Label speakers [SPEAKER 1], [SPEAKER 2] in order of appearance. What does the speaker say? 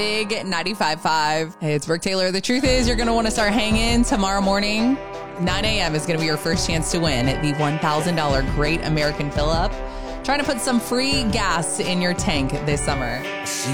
[SPEAKER 1] Big 95.5. Hey, it's Brooke Taylor. The truth is, you're going to want to start hanging tomorrow morning. 9 a.m. is going to be your first chance to win the $1,000 Great American Fill-Up. Trying to put some free gas in your tank this summer.